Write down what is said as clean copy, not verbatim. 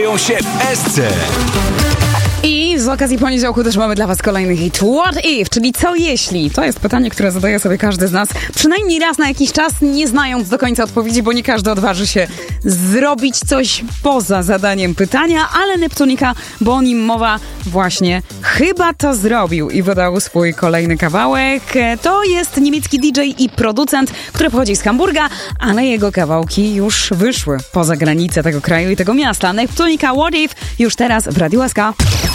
się w SC. I z okazji poniedziałku też mamy dla was kolejny hit. What if? Czyli co jeśli? To jest pytanie, które zadaje sobie każdy z nas przynajmniej raz na jakiś czas, nie znając do końca odpowiedzi, bo nie każdy odważy się zrobić coś poza zadaniem pytania, ale Neptunika, bo o nim mowa, właśnie chyba to zrobił i wydał swój kolejny kawałek. To jest niemiecki DJ i producent, który pochodzi z Hamburga, ale jego kawałki już wyszły poza granice tego kraju i tego miasta. Neptunika, What if? Już teraz w Radiu SK.